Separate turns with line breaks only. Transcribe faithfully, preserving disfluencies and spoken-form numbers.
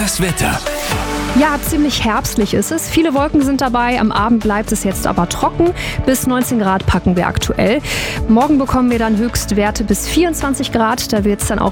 Das Wetter.
Ja, ziemlich herbstlich ist es. Viele Wolken sind dabei. Am Abend bleibt es jetzt aber trocken. Bis neunzehn Grad packen wir aktuell. Morgen bekommen wir dann Höchstwerte bis vierundzwanzig Grad. Da wird es dann auch